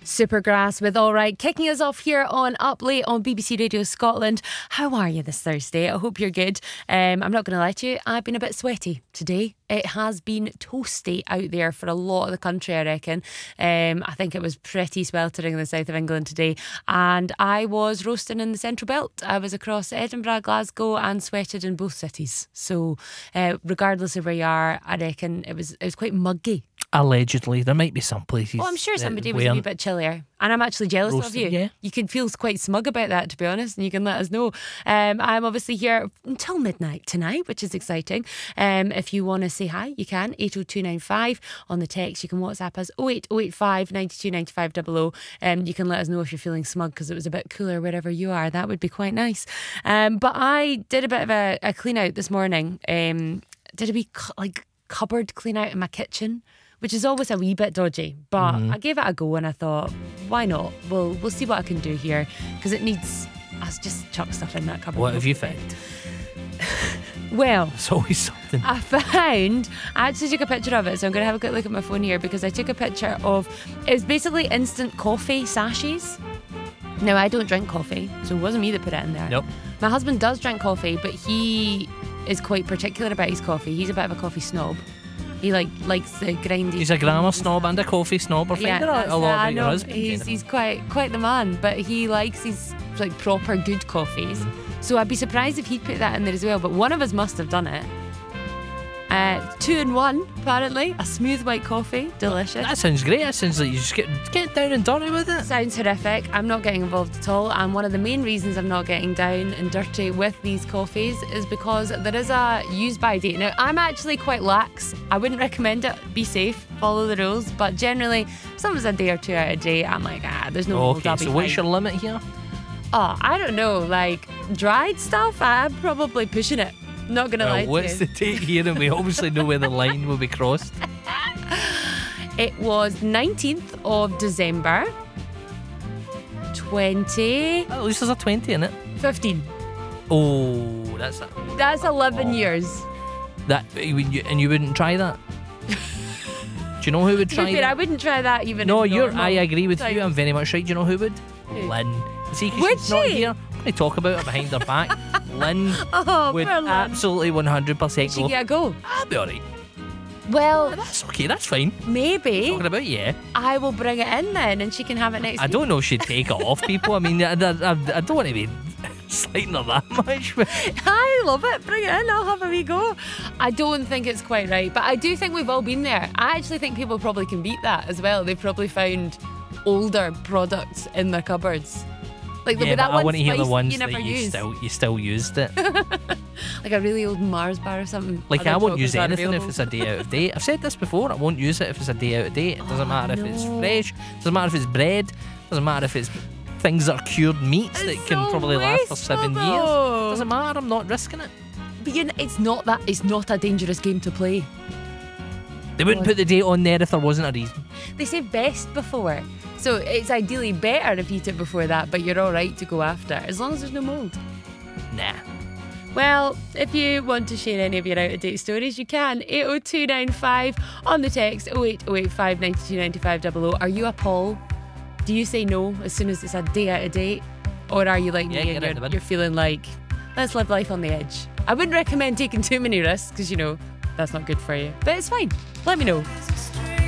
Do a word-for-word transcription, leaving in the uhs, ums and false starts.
Supergrass with All Right, kicking us off here on Up Late on B B C Radio Scotland. How are you this Thursday? I hope you're good. Um, I'm not going to lie to you, I've been a bit sweaty today. It has been toasty out there for a lot of the country, I reckon. Um, I think it was pretty sweltering in the south of England today. And I was roasting in the Central Belt. I was across Edinburgh, Glasgow and sweated in both cities. So uh, regardless of where you are, I reckon it was, it was quite muggy. Allegedly, there might be some places. Oh, I'm sure somebody was a wee bit chillier. And I'm actually jealous roasted, of you. Yeah. You can feel quite smug about that, to be honest, and you can let us know. Um, I'm obviously here until midnight tonight, which is exciting. Um, if you want to say hi, you can. eight oh two nine five on the text. You can WhatsApp us oh eight oh eight five nine two nine five double oh. Um, you can let us know if you're feeling smug because it was a bit cooler wherever you are. That would be quite nice. Um, but I did a bit of a, a clean out this morning. Um, did a wee cu- like cupboard clean out in my kitchen, which is always a wee bit dodgy, but mm. I gave it a go and I thought, why not? We'll we'll see what I can do here because it needs. I just chuck stuff in that cupboard. What have you found? Well, it's always something. I found. I actually took a picture of it, so I'm going to have a quick look at my phone here because I took a picture of. It was basically instant coffee sachets. Now I don't drink coffee, so it wasn't me that put it in there. Nope. My husband does drink coffee, but he is quite particular about his coffee. He's a bit of a coffee snob. He like likes the grindy. He's a grammar snob and a coffee snob. I yeah, find a, a lot of your husband. He's, he's quite quite the man, but he likes his like proper good coffees. Mm. So I'd be surprised if he'd put that in there as well. But one of us must have done it. Uh, two in one, apparently. A smooth white coffee, delicious. That sounds great. That sounds like you just get get down and dirty with it. Sounds horrific. I'm not getting involved at all. And one of the main reasons I'm not getting down and dirty with these coffees is because there is a use by date. Now, I'm actually quite lax. I wouldn't recommend it. Be safe, follow the rules. But generally, if someone's a day or two out of date, I'm like, ah, there's no okay, rules. so what's your limit here? Oh, I don't know. Like, dried stuff, I'm probably pushing it. Not gonna well, lie to what's you. the date here? And we obviously know where the line will be crossed. It was nineteenth of December twenty At least there's a twenty in it. fifteen. Oh, that's a, That's eleven oh. years. That and you wouldn't try that? Do you know who would to try be fair, that? I wouldn't try that even. No, in you're. normal I agree with times. you. I'm very much right. Do you know who would? Who? Lynn. See, Would because she's not she? here. I'm going to talk about her behind her back. Lynn Oh, would poor Lynn. absolutely one hundred percent She go. get a go. I'll be alright. Well, That's okay. That's fine. maybe Talking about yeah. I will bring it in then, and she can have it next. I week. don't know if she'd take it off people. I mean, I, I, I, I don't want to be slighting her that much. But I love it. Bring it in. I'll have a wee go. I don't think it's quite right, but I do think we've all been there. I actually think people probably can beat that as well. They've probably found older products in their cupboards. Like yeah, with that but I one want to hear the spice ones you that never you used. still you still used it. Like a really old Mars bar or something. Like Other I won't chocolates use aren't anything available. if it's a day out of date. I've said this before. I won't use it if it's a day out of date. It doesn't Oh, matter if it's no. fresh. It doesn't matter if it's bread. It doesn't matter if it's things that are cured meats It's that can so probably last for wasteful, seven years. though. It doesn't matter. I'm not risking it. But you know, it's not that. It's not a dangerous game to play. They wouldn't God. put the date on there if there wasn't a reason. They say best before, so it's ideally better if you eat it before that. But you're all right to go after, as long as there's no mold. Nah. Well, if you want to share any of your out-of-date stories, you can. eight oh two nine five on the text oh eight oh eight five nine two nine five double oh. Are you a Paul? Do you say no as soon as it's a day out of date? Or are you like Yeah, me get and out the you're, bin. you're feeling like, let's live life on the edge? I wouldn't recommend taking too many risks because, you know, that's not good for you. But it's fine. Let me know.